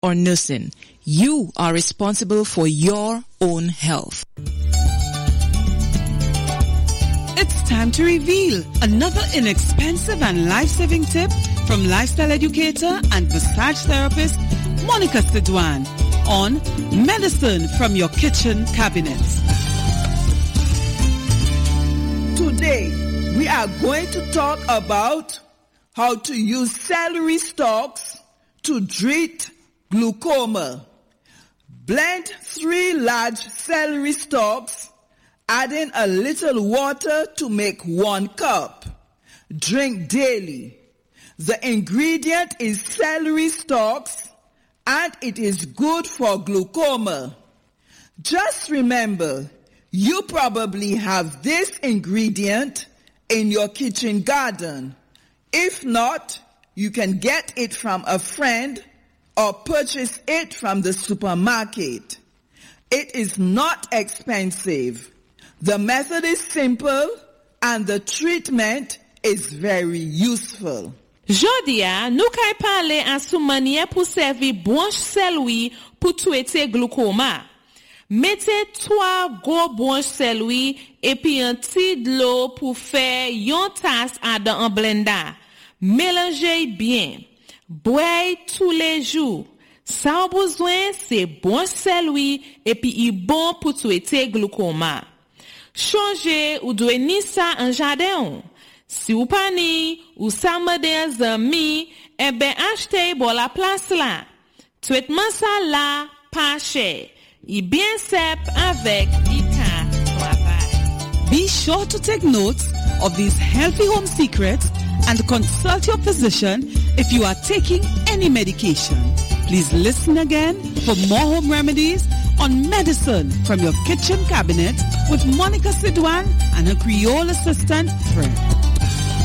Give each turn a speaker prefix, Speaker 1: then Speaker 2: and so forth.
Speaker 1: or nursing. You are responsible for your own health.
Speaker 2: It's time to reveal another inexpensive and life-saving tip from lifestyle educator and massage therapist Monica Sidwan on Medicine from Your Kitchen Cabinet.
Speaker 3: Today, we are going to talk about how to use celery stalks to treat glaucoma. Blend 3 large celery stalks, adding a little water to make 1 cup. Drink daily. The ingredient is celery stalks, and it is good for glaucoma. Just remember, you probably have this ingredient in your kitchen garden. If not, you can get it from a friend or purchase it from the supermarket. It is not expensive. The method is simple and the treatment is very useful.
Speaker 4: Jodia, nou kay pale an sou manye pou servi branche celery pou traiter glaucoma. Mettez 3 gros branches celery et puis un petit de l'eau pour faire yon tasse dans un blender. Mélangez bien. Boyez tous les jours. Sans besoin, c'est branche celery et puis il bon pour traiter glaucoma. Changez ou doit ni ça en jardin. Si ou pas ni, ou ça me des amis, eh ben achetez pour la place là. Traitement ça là, pas cher. Et bien sep avec Ika travail.
Speaker 2: Be sure to take notes of these healthy home secrets and consult your physician if you are taking any medication. Please listen again for more home remedies on Medicine from Your Kitchen Cabinet with Monica Sidwan and her Creole assistant, Fred.